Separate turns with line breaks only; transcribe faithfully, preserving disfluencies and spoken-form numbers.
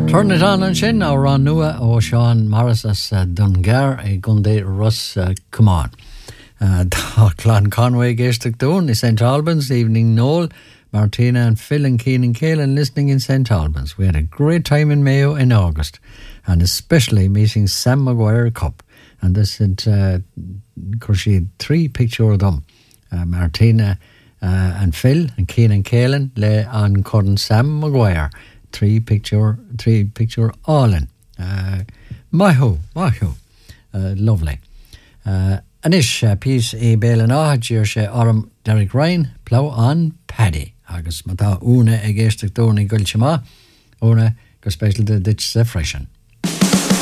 Turn it on an sin á ran nua ó Sean Morris as uh, Dungar a Gunday Russ uh, come on. Uh, Clan Conway Geistach Doon in Saint Albans, evening Noel, Martina and Phil and Keen and Kaelin listening in Saint Albans. We had a great time in Mayo in August and especially meeting Sam Maguire Cup. And this had, uh, of course, she had three picture of them. Uh, Martina uh, and Phil and Keen and Kaelin lay on Curran Sam Maguire. Three picture, three picture all in. Uh, Maho, Maho. Uh, lovely. Uh, Anish, uh, peace e Bailan Ahajir she Oram Derek Ryan, plow on Paddy. Agus mata una e geistig doon i gulchima, una go special de ditch se freshen.